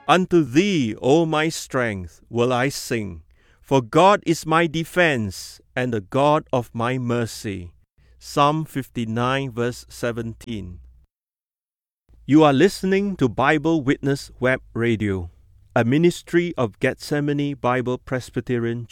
Unto thee, O my strength, will I sing, for God is my defense and the God of my mercy. Psalm 59 verse 17. You are listening to Bible Witness Web Radio, a ministry of Gethsemane Bible Presbyterian